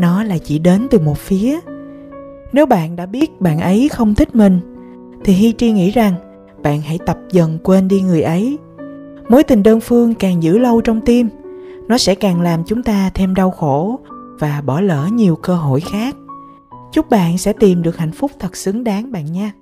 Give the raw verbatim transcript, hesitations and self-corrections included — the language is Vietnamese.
nó lại chỉ đến từ một phía. Nếu bạn đã biết bạn ấy không thích mình, thì Hi Tri nghĩ rằng bạn hãy tập dần quên đi người ấy. Mối tình đơn phương càng giữ lâu trong tim, nó sẽ càng làm chúng ta thêm đau khổ và bỏ lỡ nhiều cơ hội khác. Chúc bạn sẽ tìm được hạnh phúc thật xứng đáng bạn nha.